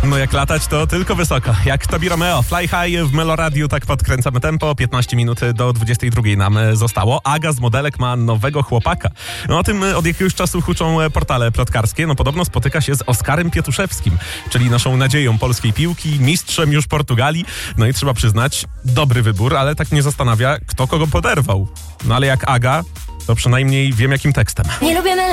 No jak latać, to tylko wysoko. Jak Tobi Romeo, Fly High w Meloradiu, tak podkręcamy tempo. 15 minut do 22 nam zostało. Aga z Modelek ma nowego chłopaka. No o tym od jakiegoś czasu huczą portale plotkarskie. No podobno spotyka się z Oskarem Pietuszewskim, czyli naszą nadzieją polskiej piłki, mistrzem już Portugalii. No i trzeba przyznać, dobry wybór, ale tak mnie zastanawia, kto kogo poderwał. No ale jak Aga, to przynajmniej wiem jakim tekstem. Nie lubię